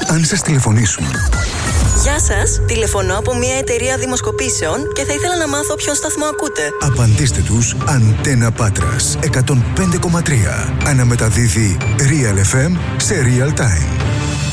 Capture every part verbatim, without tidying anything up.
αν σας τηλεφωνήσουν. Γεια σας, τηλεφωνώ από μια εταιρεία δημοσκοπήσεων και θα ήθελα να μάθω ποιον σταθμό ακούτε. Απαντήστε τους Αντένα Πάτρας εκατόν πέντε κόμμα τρία. Αναμεταδίδει Real εφ εμ σε real time.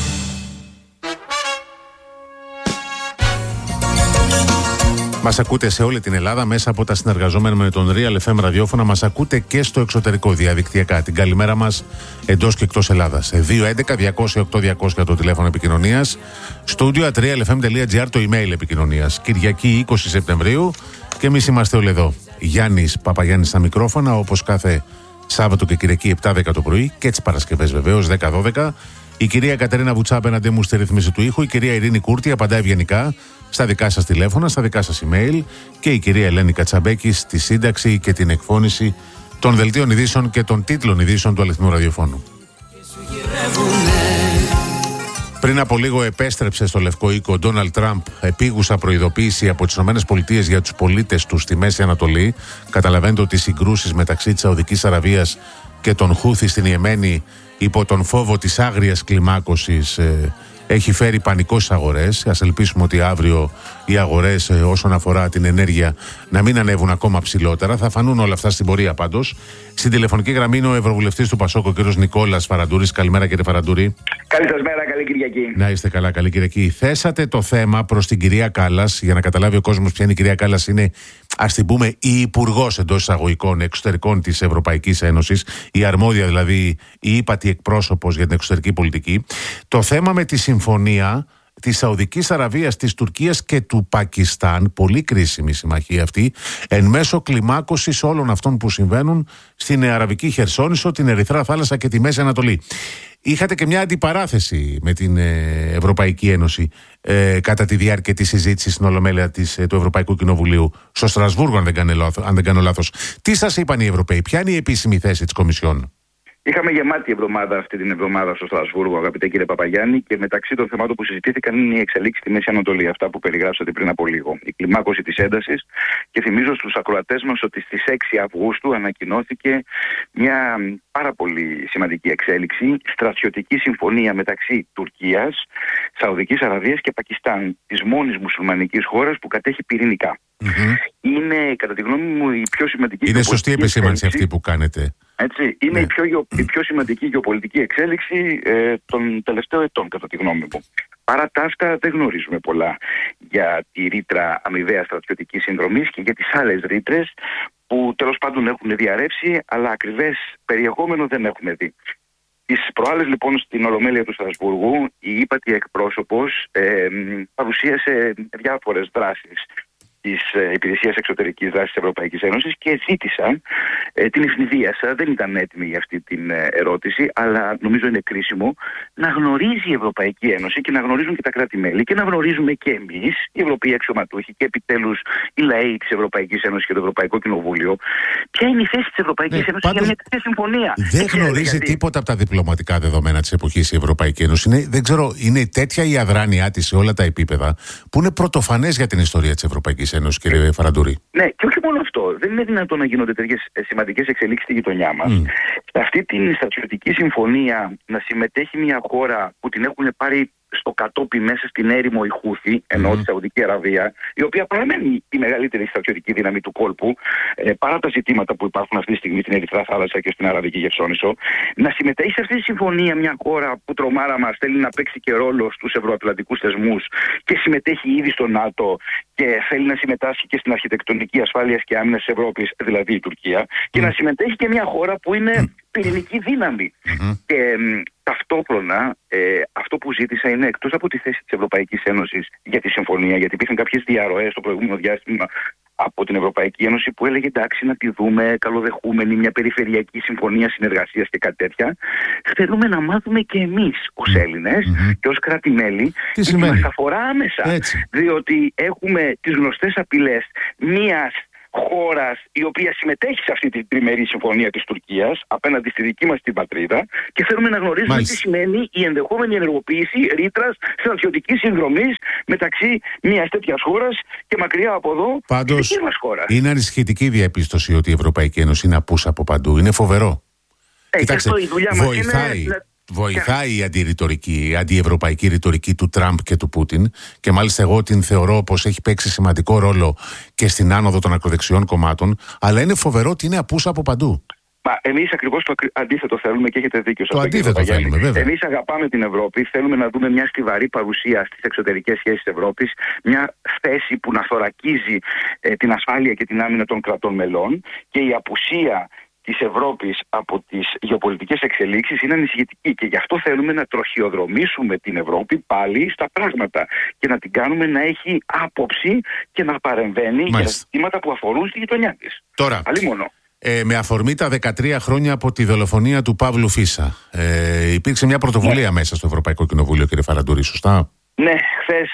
Μας ακούτε σε όλη την Ελλάδα μέσα από τα συνεργαζόμενα με τον Real εφ εμ ραδιόφωνα. Μας ακούτε και στο εξωτερικό διαδικτυακά. Την καλημέρα μας εντός και εκτός Ελλάδας. δύο έντεκα διακόσια οκτώ διακόσια το τηλέφωνο επικοινωνίας. Studio at realfm.gr το email επικοινωνίας. Κυριακή είκοσι Σεπτεμβρίου και εμείς είμαστε όλοι εδώ. Γιάννης Παπαγιάννης στα μικρόφωνα, όπως κάθε Σάββατο και Κυριακή επτά δέκα το πρωί και τις Παρασκευές βεβαίως δέκα δώδεκα. Η κυρία Κατερίνα Βουτσά απέναντί μου στη ρύθμιση του ήχου. Η κυρία Ειρήνη Κούρτη απαντά ευγενικά στα δικά σας τηλέφωνα, στα δικά σας email. Και η κυρία Ελένη Κατσαμπέκη στη σύνταξη και την εκφώνηση των δελτίων ειδήσεων και των τίτλων ειδήσεων του αληθινού ραδιοφώνου. Πριν από λίγο επέστρεψε στο Λευκό Οίκο ο Ντόναλντ Τραμπ, επίγουσα προειδοποίηση από τις ΗΠΑ για τους πολίτες του στη Μέση Ανατολή. Καταλαβαίνετε ότι οι συγκρούσεις μεταξύ της Σαουδικής Αραβίας και των Χούθι στην Ιεμένη, υπό τον φόβο της άγριας κλιμάκωσης, ε, έχει φέρει πανικό στις αγορές. Ας ελπίσουμε ότι αύριο οι αγορές, ε, όσον αφορά την ενέργεια, να μην ανέβουν ακόμα ψηλότερα. Θα φανούν όλα αυτά στην πορεία πάντως. Στην τηλεφωνική γραμμή είναι ο Ευρωβουλευτής του Πασόκ, ο κ. Νικόλας Φαραντούρης. Καλημέρα, κύριε Φαραντούρη. Καλή σας μέρα, καλή Κυριακή. Να είστε καλά, καλή Κυριακή. Θέσατε το θέμα προς την κυρία Κάλλας, για να καταλάβει ο κόσμος ποια είναι η κυρία Κάλλας. Είναι, ας την πούμε, η υπουργός εντός εισαγωγικών εξωτερικών της Ευρωπαϊκής Ένωσης, η αρμόδια δηλαδή, η ύπατη εκπρόσωπος για την εξωτερική πολιτική. Το θέμα με τη συμφωνία της Σαουδικής Αραβίας, της Τουρκίας και του Πακιστάν, πολύ κρίσιμη συμμαχία αυτή, εν μέσω κλιμάκωσης όλων αυτών που συμβαίνουν στην Αραβική Χερσόνησο, την Ερυθρά Θάλασσα και τη Μέση Ανατολή. Είχατε και μια αντιπαράθεση με την Ευρωπαϊκή Ένωση ε, κατά τη διάρκεια της συζήτησης στην Ολομέλεια της, του Ευρωπαϊκού Κοινοβουλίου στο Στρασβούργο, αν δεν, κάνω, αν δεν κάνω λάθος. Τι σας είπαν οι Ευρωπαίοι, ποια είναι η επίσημη θέση της Κομισιόν? Είχαμε γεμάτη εβδομάδα αυτή την εβδομάδα στο Στρασβούργο, αγαπητέ κύριε Παπαγιάννη, και μεταξύ των θεμάτων που συζητήθηκαν είναι η εξελίξη στη Μέση Ανατολή, αυτά που περιγράψατε πριν από λίγο. Η κλιμάκωση της έντασης, και θυμίζω στους ακροατές μας ότι στις έξι Αυγούστου ανακοινώθηκε μια πάρα πολύ σημαντική εξέλιξη, στρατιωτική συμφωνία μεταξύ Τουρκίας, Σαουδικής Αραβίας και Πακιστάν, της μόνης μουσουλμανικής χώρας που κατέχει πυρηνικά. Mm-hmm. Είναι, κατά τη γνώμη μου, η πιο σημαντική. Είναι σωστή επισήμανση αυτή που κάνετε. Έτσι, είναι ναι. η, πιο, η πιο σημαντική γεωπολιτική εξέλιξη ε, των τελευταίων ετών, κατά τη γνώμη μου. Παρά τα αυτά, δεν γνωρίζουμε πολλά για τη ρήτρα αμοιβαίας στρατιωτικής συνδρομής και για τις άλλες ρήτρες που τέλος πάντων έχουν διαρρεύσει, αλλά ακριβές περιεχόμενο δεν έχουμε δει. Τις προάλλες λοιπόν στην Ολομέλεια του Στρασβούργου, η ύπατη εκπρόσωπος ε, παρουσίασε διάφορες δράσεις της Υπηρεσίας Εξωτερικής Δράσης της Ευρωπαϊκής Ένωσης και ζήτησαν ε, την ευνηδίασα. Δεν ήταν έτοιμη για αυτή την ε, ερώτηση, αλλά νομίζω είναι κρίσιμο να γνωρίζει η Ευρωπαϊκή Ένωση και να γνωρίζουν και τα κράτη-μέλη και να γνωρίζουμε και εμείς, οι Ευρωπαίοι αξιωματούχοι και επιτέλους οι λαοί της Ευρωπαϊκής Ένωσης και το Ευρωπαϊκό Κοινοβούλιο, ποια είναι η θέση της Ευρωπαϊκής ναι, Ένωσης πάντως, για μια τέτοια συμφωνία. Δεν γνωρίζει γιατί... τίποτα από τα διπλωματικά δεδομένα της εποχής η Ευρωπαϊκή Ένωση. Είναι, δεν ξέρω, είναι τέτοια η αδράνειά της σε όλα τα επίπεδα που είναι πρωτοφανές για την ιστορία της Ευρωπαϊκής Ένωσης, κύριε Φαραντούρη. Ναι, και όχι μόνο αυτό. Δεν είναι δυνατόν να γίνονται τέτοιες σημαντικές εξελίξεις στη γειτονιά μας. Mm. Σε αυτή την στρατιωτική συμφωνία να συμμετέχει μια χώρα που την έχουν πάρει στο κατόπι μέσα στην έρημο η Χούθη, ενώ mm. τη Σαουδική Αραβία, η οποία παραμένει η μεγαλύτερη στρατιωτική δύναμη του κόλπου, ε, παρά τα ζητήματα που υπάρχουν αυτή τη στιγμή στην Ερυθρά Θάλασσα και στην Αραβική Χερσόνησο, να συμμετέχει σε αυτή τη συμφωνία μια χώρα που τρομάρα μας θέλει να παίξει και ρόλο στους ευρωατλαντικούς θεσμούς και συμμετέχει ήδη στο ΝΑΤΟ και θέλει να συμμετάσχει και στην αρχιτεκτονική ασφάλειας και άμυνας της Ευρώπης, δηλαδή η Τουρκία, mm. και να συμμετέχει και μια χώρα που είναι mm. πυρηνική δύναμη. Mm-hmm. Και ε, ταυτόχρονα ε, αυτό που ζήτησα είναι, εκτός από τη θέση της Ευρωπαϊκής Ένωσης για τη συμφωνία, γιατί υπήρχαν κάποιες διαρροές στο προηγούμενο διάστημα από την Ευρωπαϊκή Ένωση που έλεγε εντάξει να τη δούμε καλοδεχούμενη, μια περιφερειακή συμφωνία συνεργασίας και κάτι τέτοια. Θέλουμε να μάθουμε και εμείς ως Έλληνες mm-hmm. και ως κράτη-μέλη τι τι μας αφορά άμεσα. Έτσι. Διότι έχουμε τις γνωστές απειλές μιας χώρας η οποία συμμετέχει σε αυτή την τριμερή συμφωνία της Τουρκίας απέναντι στη δική μας την πατρίδα και θέλουμε να γνωρίζουμε Μάλιστα. τι σημαίνει η ενδεχόμενη ενεργοποίηση ρήτρας στρατιωτικής συνδρομής μεταξύ μιας τέτοιας χώρας και μακριά από εδώ Πάντως, της δικής μας χώρας. Είναι ανησυχητική η διαπίστωση ότι η Ευρωπαϊκή Ένωση είναι απούσα από παντού. Είναι φοβερό. Ε, Κοιτάξτε, αυτό η δουλειά μας βοηθάει. είναι... Βοηθάει η αντιρητορική, η αντιευρωπαϊκή ρητορική του Τραμπ και του Πούτιν, και μάλιστα εγώ την θεωρώ πως έχει παίξει σημαντικό ρόλο και στην άνοδο των ακροδεξιών κομμάτων, αλλά είναι φοβερό ότι είναι απούσα από παντού. Μα εμείς ακριβώς το αντίθετο θέλουμε και έχετε δίκιο. Το αντίθετο θέλουμε, βέβαια. Εμείς αγαπάμε την Ευρώπη, θέλουμε να δούμε μια στιβαρή παρουσία στις εξωτερικές σχέσεις της Ευρώπης, μια θέση που να θωρακίζει ε, την ασφάλεια και την άμυνα των κρατών μελών, και η απουσία της Ευρώπης από τις γεωπολιτικές εξελίξεις είναι ανησυχητική, και γι' αυτό θέλουμε να τροχιοδρομήσουμε την Ευρώπη πάλι στα πράγματα και να την κάνουμε να έχει άποψη και να παρεμβαίνει για τα ζητήματα που αφορούν στη γειτονιά της. Τώρα, Αλλήμονο. Ε, με αφορμή τα δεκατρία χρόνια από τη δολοφονία του Παύλου Φίσα, ε, υπήρξε μια πρωτοβουλία ναι. μέσα στο Ευρωπαϊκό Κοινοβούλιο, κύριε Φαραντούρη, σωστά? Ναι, χθες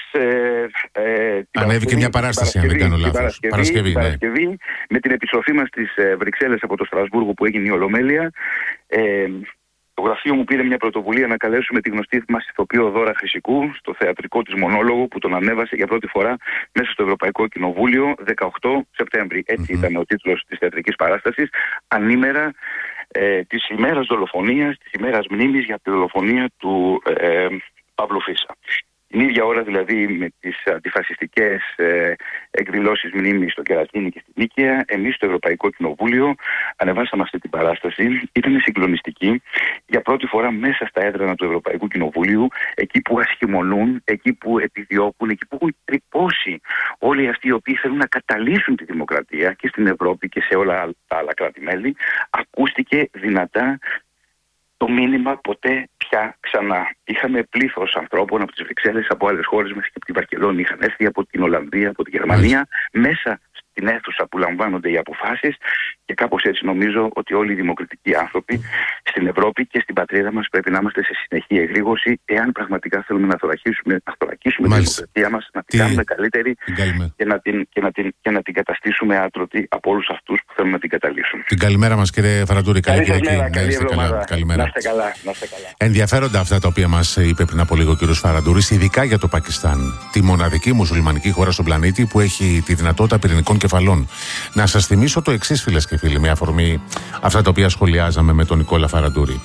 ε, ε, ανέβηκε μια παράσταση, αν δεν κάνω λάθος. Παρασκευή, Παρασκευή, ναι. Παρασκευή, με την επιστροφή μας στις ε, Βρυξέλλες από το Στρασβούργο που έγινε η Ολομέλεια. Ε, το γραφείο μου πήρε μια πρωτοβουλία να καλέσουμε τη γνωστή μας ηθοποιό Δώρα Χρυσικού στο θεατρικό της μονόλογο που τον ανέβασε για πρώτη φορά μέσα στο Ευρωπαϊκό Κοινοβούλιο δεκαοκτώ Σεπτέμβρη. Έτσι mm-hmm. ήταν ο τίτλος της θεατρικής παράστασης, ανήμερα ε, της ημέρας δολοφονίας, της ημέρας μνήμης για τη δολοφονία του ε, Παύλου Φίσα. Την ίδια ώρα δηλαδή με τις αντιφασιστικές ε, εκδηλώσεις μνήμης στο Κερατίνι και στη Νίκαια, εμείς στο Ευρωπαϊκό Κοινοβούλιο ανεβάσαμε αυτή την παράσταση. Ήταν συγκλονιστική. Για πρώτη φορά μέσα στα έδρανα του Ευρωπαϊκού Κοινοβουλίου, εκεί που ασχημονούν, εκεί που επιδιώκουν, εκεί που έχουν τρυπώσει όλοι αυτοί οι οποίοι θέλουν να καταλύσουν τη δημοκρατία και στην Ευρώπη και σε όλα τα άλλα κράτη-μέλη, ακούστηκε δυνατά το μήνυμα ποτέ πια ξανά. Είχαμε πλήθος ανθρώπων από τις Βρυξέλλες, από άλλες χώρες, μέσα και από τη Βαρκελόνη, είχαν έρθει από την Ολλανδία, από τη Γερμανία, μέσα στην αίθουσα που λαμβάνονται οι αποφάσεις, και κάπως έτσι νομίζω ότι όλοι οι δημοκρατικοί άνθρωποι στην Ευρώπη και στην πατρίδα μας πρέπει να είμαστε σε συνεχή εγρήγορση, εάν πραγματικά θέλουμε να θωρακίσουμε, να θωρακίσουμε τη δημοκρατία μας, να την κάνουμε καλύτερη και να, την, και, να την, και να την καταστήσουμε άτρωτη από όλους αυτούς που θέλουν να την καταλύσουν. Την καλημέρα μας, κύριε Φαραντούρη. Καλή Κυριακή. Καλή, καλή εβδομάδα. Καλημέρα. Να είστε καλά, να είστε καλά. Ενδιαφέροντα αυτά τα οποία μας είπε πριν από λίγο ο κύριος Φαραντούρης, ειδικά για το Πακιστάν, τη μοναδική μουσουλμανική χώρα στον πλανήτη που έχει τη δυνατότητα πυρηνικών κεφαλών. Να σας θυμίσω το εξής, φίλες και φίλοι, με αφορμή αυτά τα οποία σχολιάζαμε με τον Νικόλα Φαραντούρη.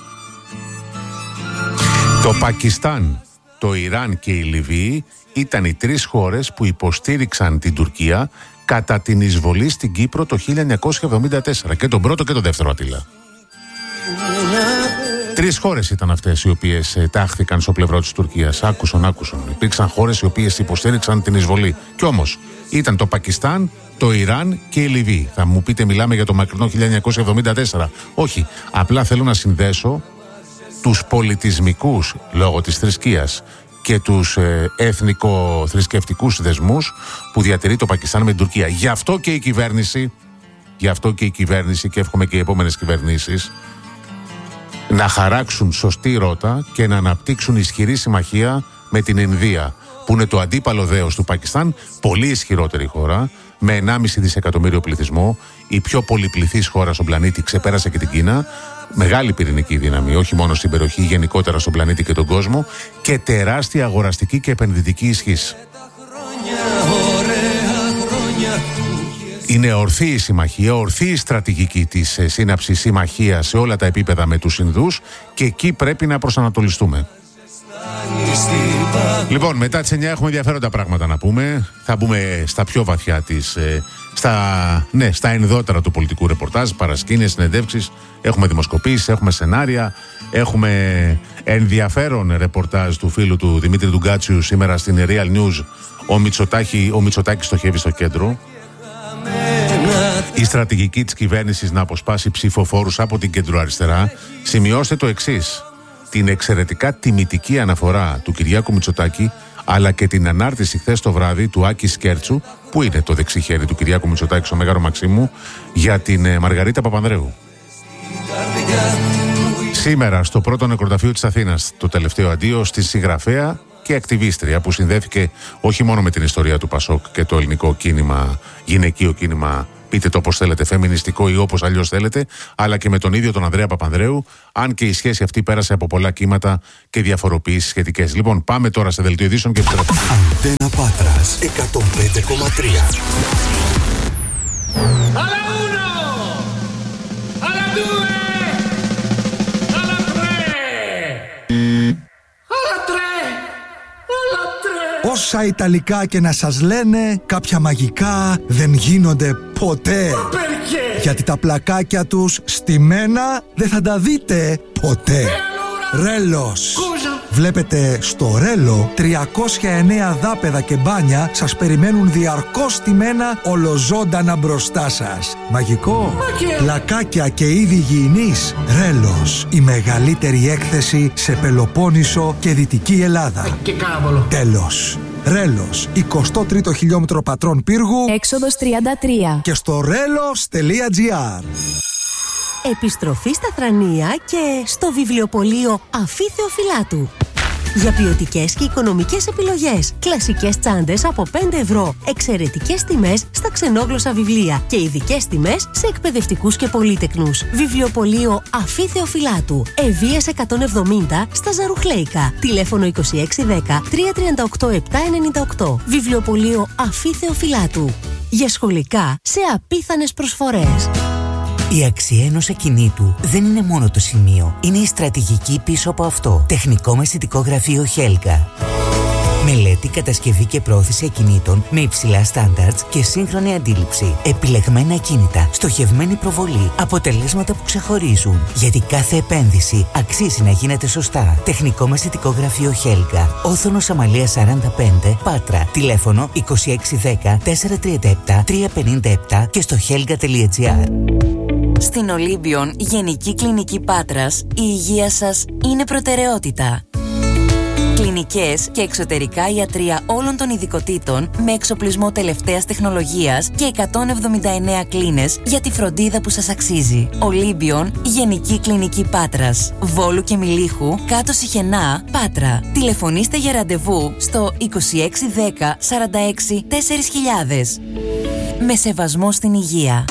Το Πακιστάν, το Ιράν και η Λιβύη ήταν οι τρεις χώρες που υποστήριξαν την Τουρκία κατά την εισβολή στην Κύπρο το χίλια εννιακόσια εβδομήντα τέσσερα, και τον πρώτο και τον δεύτερο, Αττήλα. Τρεις χώρες ήταν αυτές οι οποίες ε, τάχθηκαν στο πλευρό της Τουρκίας. Άκουσον, άκουσον. Υπήρξαν χώρες οι οποίες υποστήριξαν την εισβολή. Κι όμως ήταν το Πακιστάν, το Ιράν και η Λιβύη. Θα μου πείτε, μιλάμε για το μακρινό χίλια εννιακόσια εβδομήντα τέσσερα. Όχι. Απλά θέλω να συνδέσω τους πολιτισμικούς, λόγω της θρησκείας, και τους ε, εθνικο-θρησκευτικούς δεσμούς που διατηρεί το Πακιστάν με την Τουρκία. Γι' αυτό και η κυβέρνηση, γι' αυτό και η κυβέρνηση, και εύχομαι και οι επόμενες κυβερνήσεις, να χαράξουν σωστή ρότα και να αναπτύξουν ισχυρή συμμαχία με την Ινδία, που είναι το αντίπαλο δέος του Πακιστάν, πολύ ισχυρότερη χώρα, με ενάμιση δισεκατομμύριο πληθυσμό, η πιο πολυπληθής χώρα στον πλανήτη, ξεπέρασε και την Κίνα, μεγάλη πυρηνική δύναμη, όχι μόνο στην περιοχή, γενικότερα στον πλανήτη και τον κόσμο, και τεράστια αγοραστική και επενδυτική ισχύς. Είναι ορθή η συμμαχία, ορθή η στρατηγική της σύναψης συμμαχίας σε όλα τα επίπεδα με τους Ινδούς, και εκεί πρέπει να προσανατολιστούμε. Λοιπόν, μετά τις εννιά έχουμε ενδιαφέροντα πράγματα να πούμε. Θα μπούμε στα πιο βαθιά της, στα, ναι, στα ενδότερα του πολιτικού ρεπορτάζ, παρασκήνιες, συνεντεύξεις, έχουμε δημοσκοπήσεις, έχουμε σενάρια, έχουμε ενδιαφέρον ρεπορτάζ του φίλου του Δημήτρη Ντουγκάτσιου σήμερα στην Real News. Ο Μητσοτάκη, ο Μητσοτάκης στοχεύει στο κέντρο. Η στρατηγική της κυβέρνησης να αποσπάσει ψηφοφόρους από την κεντροαριστερά. Σημειώστε το εξής: την εξαιρετικά τιμητική αναφορά του Κυριάκου Μητσοτάκη, αλλά και την ανάρτηση χθες το βράδυ του Άκη Σκέρτσου, που είναι το δεξί χέρι του Κυριάκου Μητσοτάκη στο Μέγαρο Μαξίμου, για την Μαργαρίτα Παπανδρέου. Σήμερα στο πρώτο νεκροταφείο της Αθήνας, το τελευταίο αντίο στη συγγραφέα και ακτιβίστρια που συνδέθηκε όχι μόνο με την ιστορία του Πασόκ και το ελληνικό κίνημα, γυναικείο κίνημα, πείτε το όπως θέλετε, φεμινιστικό ή όπως αλλιώς θέλετε, αλλά και με τον ίδιο τον Ανδρέα Παπανδρέου, αν και η σχέση αυτή πέρασε από πολλά κύματα και διαφοροποιήσεις σχετικές. Λοιπόν, πάμε τώρα σε δελτίο ειδήσεων και επιστρέφουμε. Αντένα Πάτρας εκατόν πέντε κόμμα τρία. Όσα Ιταλικά και να σας λένε, κάποια μαγικά δεν γίνονται ποτέ. Γιατί τα πλακάκια τους στημένα δεν θα τα δείτε ποτέ. Ρέλος. Βλέπετε, στο Ρέλο τριακόσια εννέα δάπεδα και μπάνια σας περιμένουν διαρκώς στημένα ολοζώντανα μπροστά σας. Μαγικό. Πλακάκια και είδη υγιεινής. Ρέλος. Η μεγαλύτερη έκθεση σε Πελοπόννησο και Δυτική Ελλάδα. Και κάβολο. Τέλος. Ρέλος, εικοστό τρίτο χιλιόμετρο Πατρών Πύργου, έξοδος τριάντα τρία. Και στο ρέλος τελεία τζι άρ. Επιστροφή στα Θρανία και στο βιβλιοπωλείο Αφή Θεοφυλάτου. Για ποιοτικές και οικονομικές επιλογές. Κλασικές τσάντες από πέντε ευρώ. Εξαιρετικές τιμές στα ξενόγλωσσα βιβλία. Και ειδικές τιμές σε εκπαιδευτικούς και πολύτεκνους. Βιβλιοπωλείο Αφή Θεοφυλάτου. Ευβοίας εκατόν εβδομήντα στα Ζαρουχλέικα. Τηλέφωνο είκοσι έξι δέκα τριακόσια τριάντα οκτώ επτακόσια ενενήντα οκτώ. Βιβλιοπωλείο Αφή Θεοφυλάτου. Για σχολικά σε απίθανες προσφορές. Η αξία ενός ακινήτου δεν είναι μόνο το σημείο, είναι η στρατηγική πίσω από αυτό. Τεχνικό μεσητικό γραφείο Χέλγα. Μελέτη, κατασκευή και πρόθεση ακινήτων με υψηλά στάνταρτς και σύγχρονη αντίληψη. Επιλεγμένα ακίνητα, στοχευμένη προβολή, αποτελέσματα που ξεχωρίζουν. Γιατί κάθε επένδυση αξίζει να γίνεται σωστά. Τεχνικό μεσητικό γραφείο Χέλγα. Όθωνος Αμαλίας σαράντα πέντε, Πάτρα. Τηλέφωνο είκοσι έξι δέκα τετρακόσια τριάντα επτά τριακόσια πενήντα επτά και στο χέλγα τελεία τζι άρ. Στην Ολύμπιον Γενική Κλινική Πάτρας, η υγεία σας είναι προτεραιότητα. Κλινικές και εξωτερικά ιατρεία όλων των ειδικοτήτων με εξοπλισμό τελευταίας τεχνολογίας και εκατόν εβδομήντα εννέα κλίνες για τη φροντίδα που σας αξίζει. Ολύμπιον Γενική Κλινική Πάτρας, Βόλου και Μιλίχου, κάτω Σιχενά, Πάτρα. Τηλεφωνήστε για ραντεβού στο είκοσι έξι δέκα σαράντα έξι τέσσερις χιλιάδες. Με σεβασμό στην υγεία.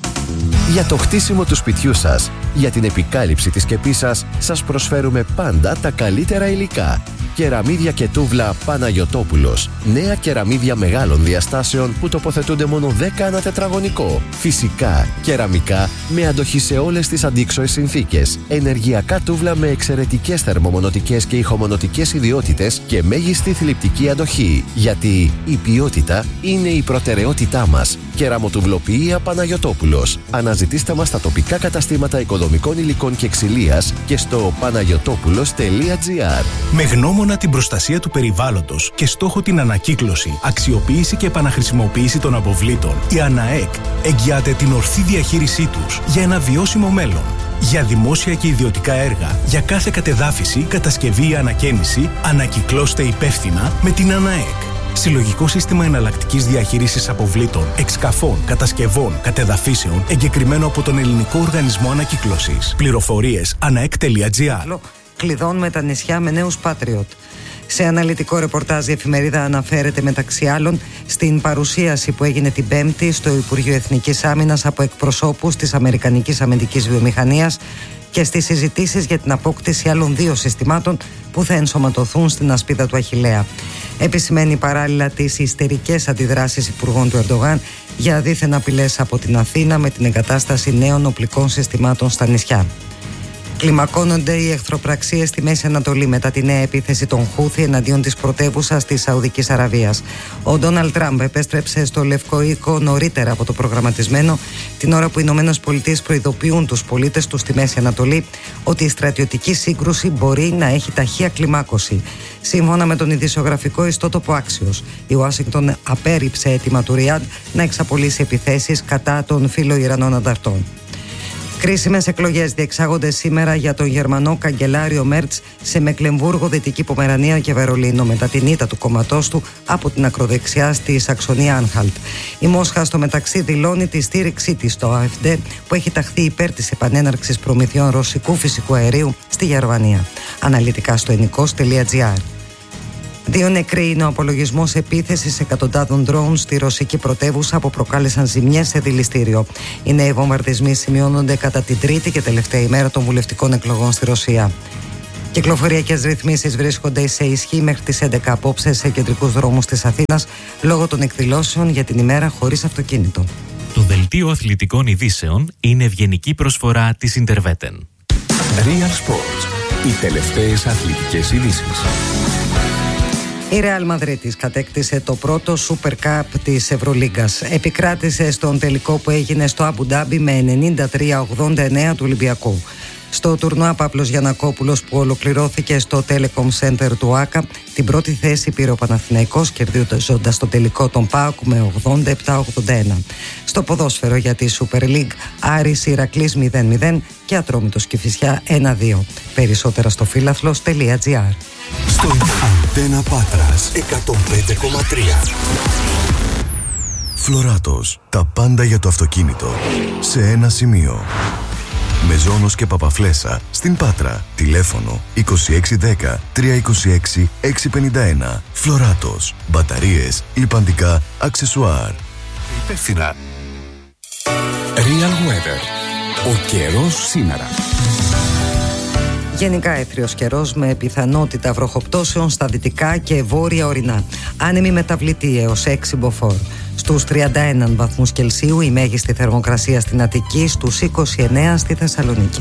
Για το χτίσιμο του σπιτιού σας, για την επικάλυψη της σκεπής σας, σας προσφέρουμε πάντα τα καλύτερα υλικά. Κεραμίδια και τούβλα Παναγιωτόπουλος. Νέα κεραμίδια μεγάλων διαστάσεων που τοποθετούνται μόνο δέκα ανά τετραγωνικό. Φυσικά, κεραμικά με αντοχή σε όλες τις αντίξωες συνθήκες. Ενεργειακά τούβλα με εξαιρετικές θερμομονωτικές και ηχομονωτικές ιδιότητες και μέγιστη θλιπτική αντοχή. Γιατί η ποιότητα είναι η προτεραιότητά μας. Κεραμοτουβλοποιία Παναγιωτόπουλος. Αναζητήστε μας στα τοπικά καταστήματα οικοδομικών υλικών και ξυλίας και στο παναγιωτόπουλος τελεία τζι άρ. Με γνώμονα την προστασία του περιβάλλοντος και στόχο την ανακύκλωση, αξιοποίηση και επαναχρησιμοποίηση των αποβλήτων, η ΑΝΑΕΚ εγγυάται την ορθή διαχείρισή τους για ένα βιώσιμο μέλλον. Για δημόσια και ιδιωτικά έργα, για κάθε κατεδάφιση, κατασκευή ή ανακαίνιση, ανακυκλώστε υπεύθυνα με την ΑΝΑΕΚ. Συλλογικό σύστημα εναλλακτικής διαχείρισης αποβλήτων, εξκαφών, κατασκευών, κατεδαφίσεων, εγκεκριμένο από τον Ελληνικό Οργανισμό Ανακύκλωσης. Πληροφορίες αναεκ τελεία τζι άρ. Κλειδών με τα νησιά με νέους Patriot. Σε αναλυτικό ρεπορτάζ η εφημερίδα αναφέρεται μεταξύ άλλων στην παρουσίαση που έγινε την Πέμπτη στο Υπουργείο Εθνικής Άμυνας από εκπροσώπους της Αμερικανικής Αμυντικής Βιομηχανίας και στις συζητήσεις για την απόκτηση άλλων δύο συστημάτων που θα ενσωματωθούν στην ασπίδα του Αχιλλέα. Επισημαίνει παράλληλα τις ιστερικές αντιδράσεις υπουργών του Ερντογάν για δίθεν απειλές από την Αθήνα με την εγκατάσταση νέων οπλικών συστημάτων στα νησιά. Κλιμακώνονται οι εχθροπραξίες στη Μέση Ανατολή μετά τη νέα επίθεση των Χούθι εναντίον της πρωτεύουσας της Σαουδικής Αραβίας. Ο Ντόναλντ Τραμπ επέστρεψε στο Λευκό Οίκο νωρίτερα από το προγραμματισμένο, την ώρα που οι Ηνωμένες Πολιτείες προειδοποιούν τους πολίτες τους στη Μέση Ανατολή ότι η στρατιωτική σύγκρουση μπορεί να έχει ταχεία κλιμάκωση. Σύμφωνα με τον ειδησιογραφικό ιστότοπο Άξιος, η Ουάσιγκτον απέρριψε αίτημα του Ριάντ να εξαπολύσει επιθέσεις κατά των φιλοϊρανών ανταρτών. Κρίσιμες εκλογές διεξάγονται σήμερα για τον Γερμανό καγκελάριο Μέρτς σε Μεκλεμβούργο, Δυτική Πομερανία και Βερολίνο μετά την ήττα του κόμματός του από την ακροδεξιά στη Σαξονία Άνχαλτ. Η Μόσχα στο μεταξύ δηλώνει τη στήριξή της στο ΑΕΦΔ που έχει ταχθεί υπέρ της επανέναρξης προμηθειών ρωσικού φυσικού αερίου στη Γερμανία. Αναλυτικά στο ενικός τελεία τζι άρ. Δύο νεκροί είναι ο απολογισμός επίθεσης εκατοντάδων ντρόουν στη ρωσική πρωτεύουσα που προκάλεσαν ζημιές σε δηληστήριο. Οι νέοι βομβαρδισμοί σημειώνονται κατά την τρίτη και τελευταία ημέρα των βουλευτικών εκλογών στη Ρωσία. Κυκλοφοριακές ρυθμίσεις βρίσκονται σε ισχύ μέχρι τις έντεκα απόψε σε κεντρικούς δρόμους της Αθήνας λόγω των εκδηλώσεων για την ημέρα χωρίς αυτοκίνητο. Το δελτίο αθλητικών ειδήσεων είναι ευγενική προσφορά της Interveten. Real Sports. Οι τελευταίες αθλητικές ειδήσεις. Η Ρεάλ Μαδρίτης κατέκτησε το πρώτο Super Cup της Ευρωλίγκας. Επικράτησε στον τελικό που έγινε στο Αμπου Ντάμπι με ενενήντα τρία ογδόντα εννέα του Ολυμπιακού. Στο τουρνουά Παύλος Γιαννακόπουλος που ολοκληρώθηκε στο Telecom Center του ΆΚΑ, την πρώτη θέση πήρε ο Παναθηναϊκός, κερδίζοντας το τελικό τον ΠΑΟΚ με ογδόντα επτά ογδόντα ένα. Στο ποδόσφαιρο για τη Super League, Άρης Ηρακλής μηδέν μηδέν και Ατρόμητος Κηφισιά ένα δύο. Περισσότερα στο φίλαθλος τελεία τζι άρ. Στον Αντένα Πάτρας εκατόν πέντε κόμμα τρία. Φλωράτος. Τα πάντα για το αυτοκίνητο σε ένα σημείο. Μεζόνος και Παπαφλέσσα στην Πάτρα. Τηλέφωνο είκοσι έξι δέκα τριακόσια είκοσι έξι εξακόσια πενήντα ένα. Φλωράτος. Μπαταρίες, λιπαντικά, αξεσουάρ. Υπεύθυνα. Real Weather. Ο καιρός σήμερα. Γενικά έθριος καιρός με πιθανότητα βροχοπτώσεων στα δυτικά και βόρεια ορεινά. Άνεμη μεταβλητή έως έξι μποφόρ. Στους τριάντα ένα βαθμούς Κελσίου η μέγιστη θερμοκρασία στην Αττική, στους είκοσι εννέα στη Θεσσαλονίκη.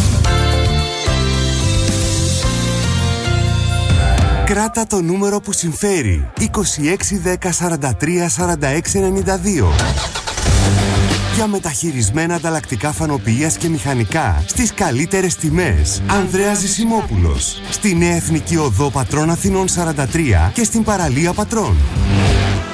Κράτα το νούμερο που συμφέρει. είκοσι έξι δέκα σαράντα τρία σαράντα έξι ενενήντα δύο. Για μεταχειρισμένα ανταλλακτικά φανοποιίας και μηχανικά στις καλύτερες τιμές. Ανδρέας Ζησιμόπουλος. Στη Νέα Εθνική Οδό Πατρών Αθηνών σαράντα τρία και στην παραλία Πατρών.